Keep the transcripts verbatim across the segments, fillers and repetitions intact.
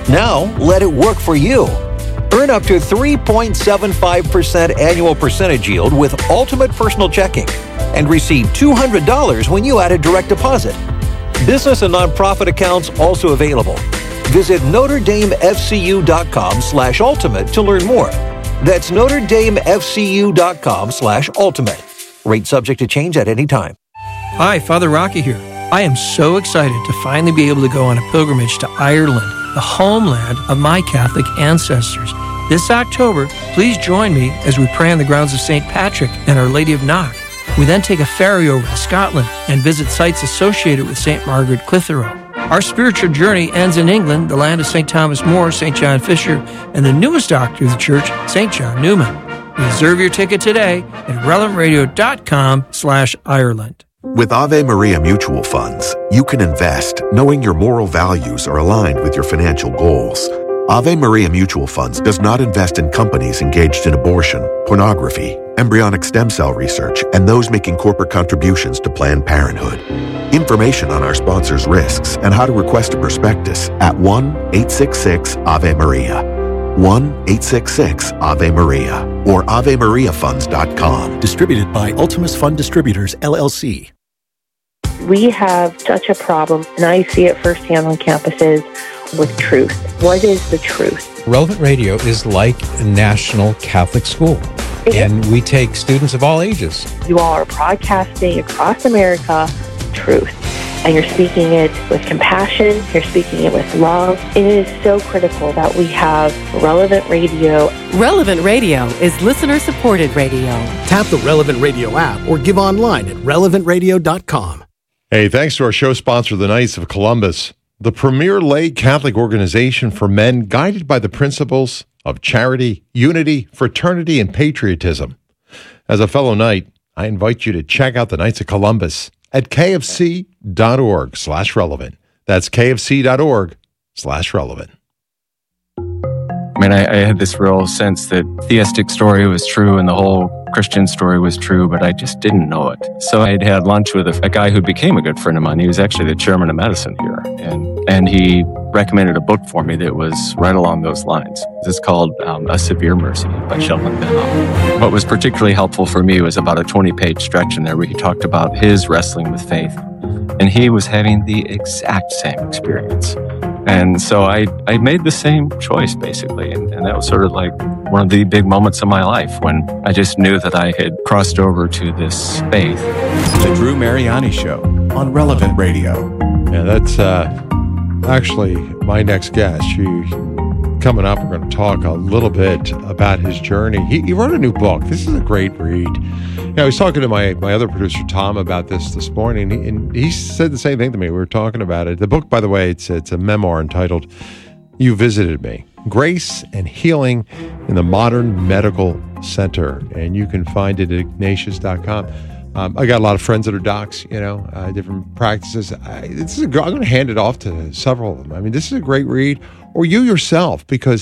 Now, let it work for you. Earn up to three point seven five percent annual percentage yield with Ultimate Personal Checking and receive two hundred dollars when you add a direct deposit. Business and nonprofit accounts also available. Visit NotreDameFCU.com slash ultimate to learn more. That's NotreDameFCU.com slash ultimate. Rate subject to change at any time. Hi, Father Rocky here. I am so excited to finally be able to go on a pilgrimage to Ireland, the homeland of my Catholic ancestors. This October, please join me as we pray on the grounds of Saint Patrick and Our Lady of Knock. We then take a ferry over to Scotland and visit sites associated with Saint Margaret Clitheroe. Our spiritual journey ends in England, the land of Saint Thomas More, Saint John Fisher, and the newest doctor of the church, Saint John Newman. Reserve your ticket today at relevantradio.com slash Ireland. With Ave Maria Mutual Funds, you can invest knowing your moral values are aligned with your financial goals. Ave Maria Mutual Funds does not invest in companies engaged in abortion, pornography, embryonic stem cell research, and those making corporate contributions to Planned Parenthood. Information on our sponsors' risks and how to request a prospectus at one eight six six Ave Maria. one eight six six Ave Maria or ave maria funds dot com. Distributed by Ultimus Fund Distributors, L L C. We have such a problem, and I see it firsthand on campuses, with truth. What is the truth? Relevant Radio is like a national Catholic school, and we take students of all ages. You all are broadcasting across America truth, and you're speaking it with compassion, you're speaking it with love. It is so critical that we have Relevant Radio. Relevant Radio is listener-supported radio. Tap the Relevant Radio app or give online at relevant radio dot com. Hey, thanks to our show sponsor, the Knights of Columbus, the premier lay Catholic organization for men guided by the principles of charity, unity, fraternity, and patriotism. As a fellow Knight, I invite you to check out the Knights of Columbus at kfc.org slash relevant. That's kfc.org slash relevant. I mean, I, I had this real sense that theistic story was true and the whole Christian story was true, but I just didn't know it. So I'd had lunch with a, a guy who became a good friend of mine. He was actually the chairman of medicine here. And, and he recommended a book for me that was right along those lines. It's called um, A Severe Mercy by Sheldon Benham. What was particularly helpful for me was about a twenty-page stretch in there where he talked about his wrestling with faith. And he was having the exact same experience. And so I, I made the same choice, basically. And, and that was sort of like one of the big moments of my life when I just knew that I had crossed over to this faith. The Drew Mariani Show on Relevant Radio. Yeah, that's uh, actually my next guest. She, coming up, we're going to talk a little bit about his journey. He, he wrote a new book. This is a great read. You know, I was talking to my, my other producer, Tom, about this this morning, and he said the same thing to me. We were talking about it. The book, by the way, it's it's a memoir entitled You Visited Me, Grace and Healing in the Modern Medical Center, and you can find it at ignatius dot com. Um, I got a lot of friends that are docs, you know, uh, different practices. I, this is a, I'm going to hand it off to several of them. I mean, this is a great read, or you yourself, because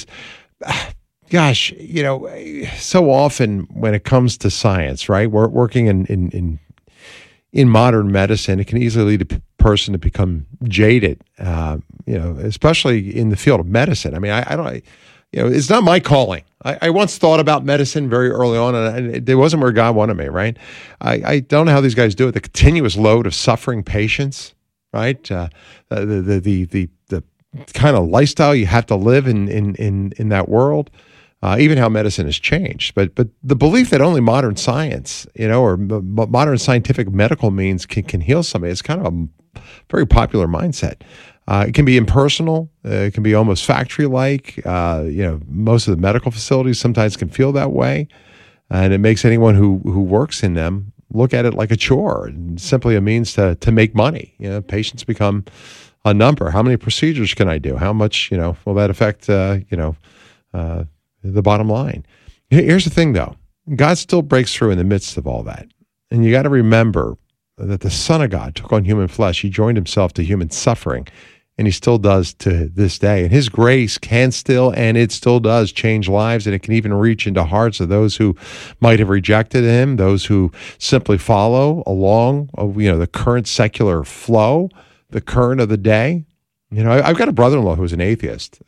gosh, you know, so often when it comes to science, right, we're working in, in, in, in modern medicine, it can easily lead a person to become jaded, uh, you know, especially in the field of medicine. I mean, I, I don't, you know, it's not my calling. I, I once thought about medicine very early on, and it, it wasn't where God wanted me, right? I, I don't know how these guys do it. The continuous load of suffering patients, right? Uh, the, the, the, the, the kind of lifestyle you have to live in, in, in, in that world. Uh, even how medicine has changed, but but the belief that only modern science, you know, or m- modern scientific medical means can, can heal somebody, it's kind of a very popular mindset. Uh, it can be impersonal. Uh, it can be almost factory-like. Uh, you know, most of the medical facilities sometimes can feel that way, and it makes anyone who who works in them look at it like a chore and simply a means to to make money. You know, patients become a number. How many procedures can I do? How much, you know, will that affect? Uh, you know. Uh, the bottom line. Here's the thing, though. God still breaks through in the midst of all that. And you got to remember that the Son of God took on human flesh. He joined himself to human suffering, and he still does to this day. And his grace can still, and it still does, change lives, and it can even reach into hearts of those who might have rejected him, those who simply follow along, you know, the current secular flow, the current of the day. You know, I've got a brother-in-law who's an atheist,